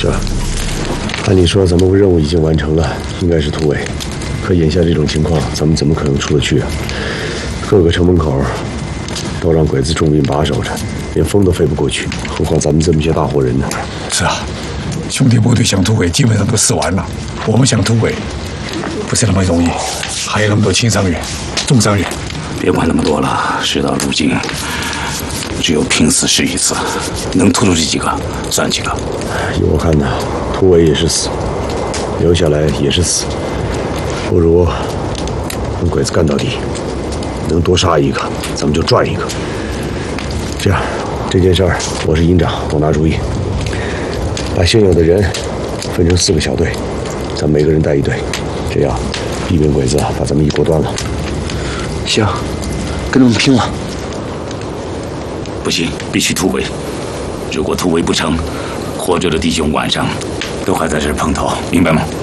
是啊，按理说咱们任务已经完成了，应该是突围。可眼下这种情况，咱们怎么可能出得去啊？各个城门口都让鬼子重兵把守着，连风都飞不过去，何况咱们这么些大活人呢？ 是啊，兄弟部队想突围，基本上都死完了。我们想突围，不是那么容易，还有那么多轻伤员、重伤员。 别管那么多了，事到如今，只有拼死试一次，能突出去几个算几个。 依我看呢，突围也是死，留下来也是死，不如跟鬼子干到底，能多杀一个，咱们就赚一个。这样，这件事儿我是营长，我拿主意，把现有的人分成4个小队，咱每个人带一队，这样避免鬼子把咱们一锅端了。 行，跟他们拼了！ 不行，必须突围。如果突围不成，活着的弟兄晚上都还在这儿碰头，明白吗？